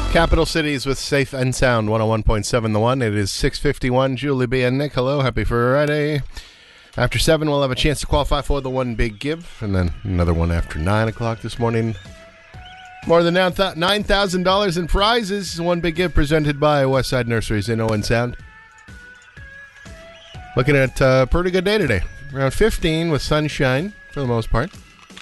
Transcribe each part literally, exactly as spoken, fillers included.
Capital Cities with Safe and Sound, one oh one point seven The One. It is six fifty-one. Julie B. and Nick, hello. Happy Friday. After seven, we'll have a chance to qualify for the One Big Give, and then another one after nine o'clock this morning. More than nine thousand dollars in prizes. One Big Give presented by Westside Nurseries in Owen Sound. Looking at a pretty good day today. Around fifteen with sunshine for the most part.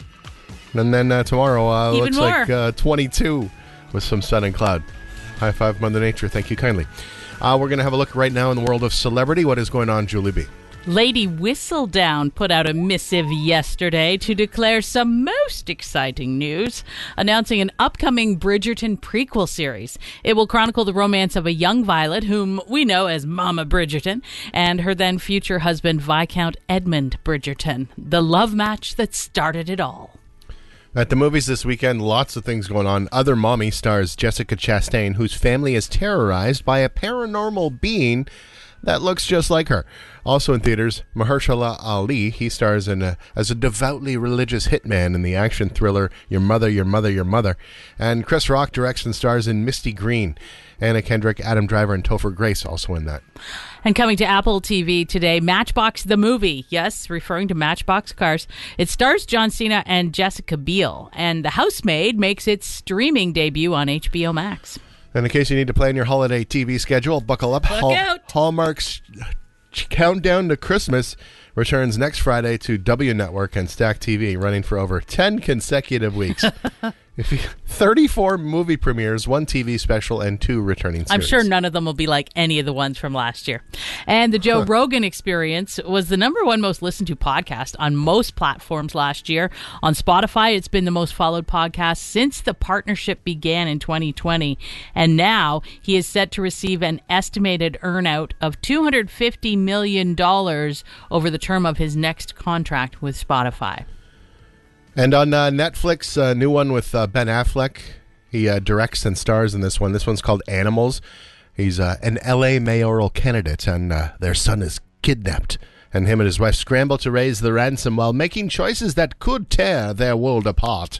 And then uh, tomorrow uh, looks more. like uh, twenty-two with some sun and cloud. High five, Mother Nature. Thank you kindly. Uh, we're going to have a look right now in the world of celebrity. What is going on, Julie B? Lady Whistledown put out a missive yesterday to declare some most exciting news, announcing an upcoming Bridgerton prequel series. It will chronicle the romance of a young Violet, whom we know as Mama Bridgerton, and her then future husband, Viscount Edmund Bridgerton, the love match that started it all. At the movies this weekend, lots of things going on. Other Mommy stars Jessica Chastain, whose family is terrorized by a paranormal being that looks just like her. Also in theaters, Mahershala Ali. He stars in a, as a devoutly religious hitman in the action thriller Your Mother, Your Mother, Your Mother. And Chris Rock directs and stars in Misty Green. Anna Kendrick, Adam Driver, and Topher Grace also in that. And coming to Apple T V today, Matchbox the movie. Yes, referring to Matchbox cars. It stars John Cena and Jessica Biel. And The Housemaid makes its streaming debut on H B O Max. And in case you need to plan your holiday T V schedule, buckle up. Look Hall- out. Hallmark's Countdown to Christmas returns next Friday to W Network and Stack T V, running for over ten consecutive weeks. If you, thirty-four movie premieres, one T V special, and two returning series. I'm sure none of them will be like any of the ones from last year. And the Joe huh. Rogan Experience was the number one most listened to podcast on most platforms last year. On Spotify, it's been the most followed podcast since the partnership began in twenty twenty. And now he is set to receive an estimated earnout of two hundred fifty million dollars over the term of his next contract with Spotify. And on uh, Netflix, a new one with uh, Ben Affleck. He uh, directs and stars in this one. This one's called Animals. He's uh, an L A mayoral candidate, and uh, their son is kidnapped. And him and his wife scramble to raise the ransom while making choices that could tear their world apart.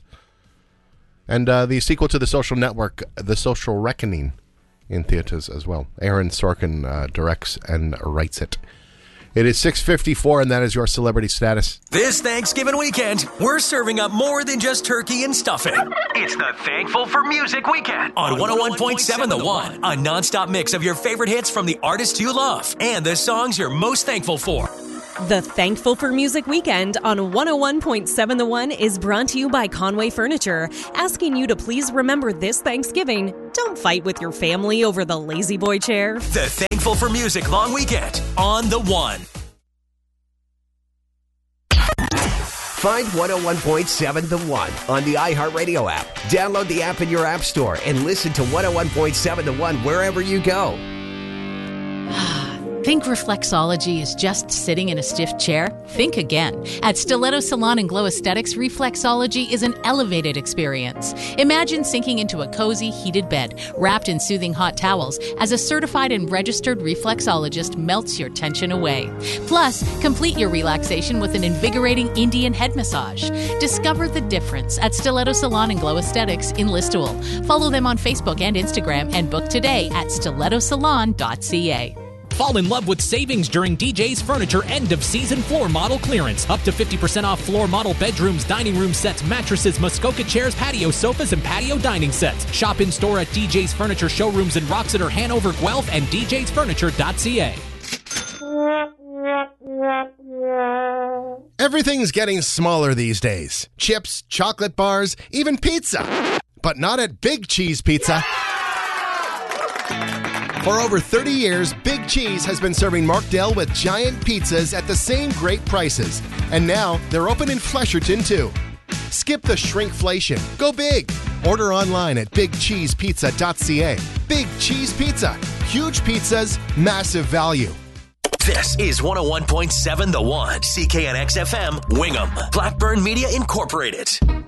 And uh, the sequel to The Social Network, The Social Reckoning, in theaters as well. Aaron Sorkin uh, directs and writes it. It is six fifty-four, and that is your celebrity status. This Thanksgiving weekend, we're serving up more than just turkey and stuffing. It's the Thankful for Music Weekend on one oh one point seven The One, a nonstop mix of your favorite hits from the artists you love and the songs you're most thankful for. The Thankful for Music Weekend on one oh one point seven The One is brought to you by Conway Furniture, asking you to please remember this Thanksgiving, don't fight with your family over the lazy boy chair. The Thankful for Music Long Weekend on The One. Find one oh one point seven The One on the iHeartRadio app. Download the app in your app store and listen to one oh one point seven The One wherever you go. Think reflexology is just sitting in a stiff chair? Think again. At Stiletto Salon and Glow Aesthetics, reflexology is an elevated experience. Imagine sinking into a cozy, heated bed, wrapped in soothing hot towels, as a certified and registered reflexologist melts your tension away. Plus, complete your relaxation with an invigorating Indian head massage. Discover the difference at Stiletto Salon and Glow Aesthetics in Listowel. Follow them on Facebook and Instagram and book today at stiletto salon dot c a. Fall in love with savings during D J's Furniture end-of-season floor model clearance. Up to fifty percent off floor model bedrooms, dining room sets, mattresses, Muskoka chairs, patio sofas, and patio dining sets. Shop in-store at D J's Furniture showrooms in Roxeter, Hanover, Guelph, and d j's furniture dot c a. Everything's getting smaller these days. Chips, chocolate bars, even pizza. But not at Big Cheese Pizza. For over thirty years, Big Cheese has been serving Markdale with giant pizzas at the same great prices. And now, they're open in Flesherton, too. Skip the shrinkflation. Go big. Order online at big cheese pizza dot c a. Big Cheese Pizza. Huge pizzas, massive value. This is one oh one point seven The One, C K N X F M, Wingham, Blackburn Media Incorporated.